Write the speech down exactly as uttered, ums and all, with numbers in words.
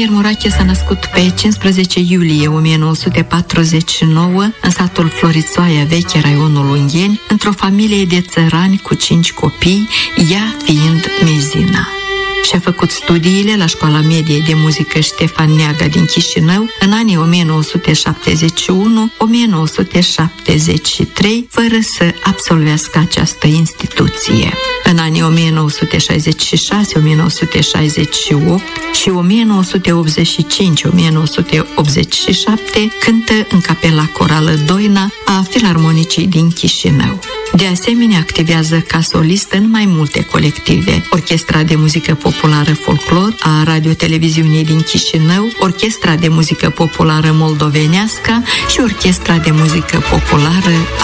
Vladimir Morache s-a născut pe cincisprezece iulie o mie nouă sute patruzeci și nouă în satul Florițoaia Veche, raionul Ungheni, într-o familie de țărani cu cinci copii, ea fiind mezina. Și-a făcut studiile la Școala Medie de Muzică Ștefan Neaga din Chișinău în anii o mie nouă sute șaptezeci și unu - o mie nouă sute șaptezeci și trei, fără să absolvească această instituție. În anii o mie nouă sute șaizeci și șase - o mie nouă sute șaizeci și opt și o mie nouă sute optzeci și cinci - o mie nouă sute optzeci și șapte cântă în Capela Corală Doina a Filarmonicii din Chișinău. De asemenea, activează ca solist în mai multe colective: Orchestra de Muzică Populară Folclor a Radio-Televiziunii din Chișinău, Orchestra de Muzică Populară Moldovenească și Orchestra de Muzică Populară